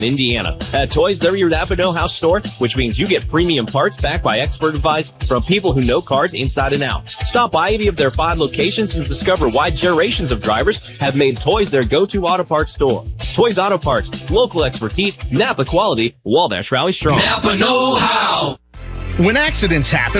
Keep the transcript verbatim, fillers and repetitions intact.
Indiana. At Toys, they're your Napa Know How store, which means you get premium parts backed by expert advice from people who know cars inside and out. Stop by any of their five locations and discover why generations of drivers have made Toys their go-to auto parts store. Toys Auto Parts, local expertise, Napa quality, Wabash Rally strong. Napa Know How. When accidents happen,